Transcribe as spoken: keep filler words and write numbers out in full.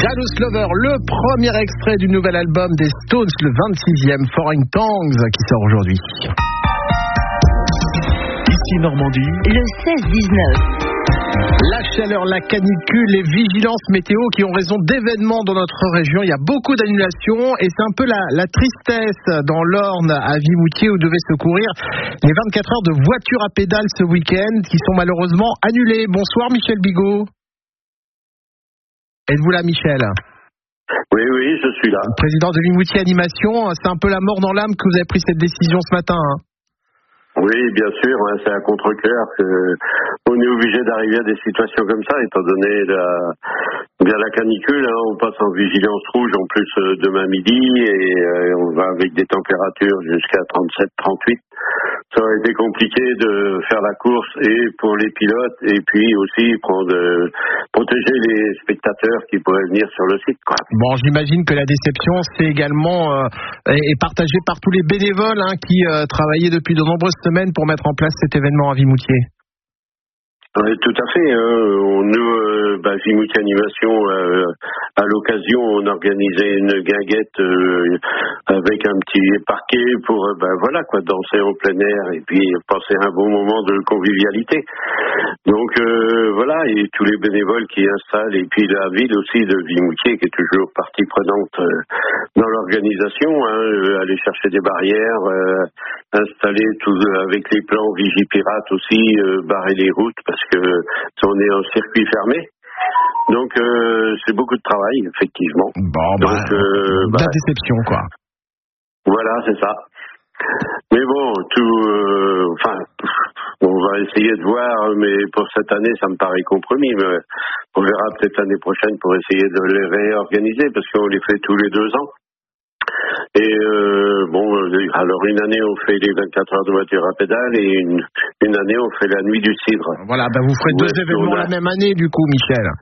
Gallows Lover, le premier extrait du nouvel album des Stones, le vingt-sixième, Foreign Tongues, qui sort aujourd'hui. Ici Normandie, le seize dix-neuf. La chaleur, la canicule, les vigilances météo qui ont raison d'événements dans notre région. Il y a beaucoup d'annulations et c'est un peu la, la tristesse dans l'Orne à Vimoutier où devaient secourir les vingt-quatre heures de voiture à pédale ce week-end qui sont malheureusement annulées. Bonsoir Michel Bigot. Êtes-vous là Michel ? Oui, oui, je suis là. Président de Vimoutier Animation, c'est un peu la mort dans l'âme que vous avez pris cette décision ce matin, hein. Oui, bien sûr, hein, c'est à contre-cœur qu'on est obligé d'arriver à des situations comme ça, étant donné la, bien la canicule. Hein, on passe en vigilance rouge en plus euh, demain midi et euh, on va avec des températures jusqu'à trente-sept trente-huit. Ça aurait été compliqué de faire la course et pour les pilotes et puis aussi prendre, euh, protéger les spectateurs qui pourraient venir sur le site, quoi. Bon, j'imagine que la déception, c'est également euh, est partagée par tous les bénévoles hein, qui euh, travaillaient depuis de nombreuses semaines pour mettre en place cet événement à Vimoutier. Oui, tout à fait. Hein. Nous, euh, bah, Vimoutier Animation, euh, à l'occasion, on organisait une guinguette euh, avec un petit parquet pour, euh, bah, voilà, quoi, danser en plein air et puis passer un bon moment de convivialité. Donc euh, voilà, et tous les bénévoles qui installent, et puis la ville aussi de Vimoutier qui est toujours partie prenante euh, dans l'organisation, hein, euh, aller chercher des barrières, euh, installer tout avec les plans Vigipirate aussi, euh, barrer les routes parce que on est en circuit fermé. Donc euh, c'est beaucoup de travail effectivement. Bon, Donc bah, euh, de bah, la déception quoi. Voilà, c'est ça. Mais bon, tout, euh, enfin, on va essayer de voir, mais pour cette année, ça me paraît compromis. Mais on verra peut-être l'année prochaine pour essayer de les réorganiser, parce qu'on les fait tous les deux ans. Et euh, bon, alors une année on fait les vingt-quatre heures de voiture à pédale et une, une année on fait la nuit du cidre. Voilà, bah vous ferez Ouais, deux événements a... la même année du coup, Michel.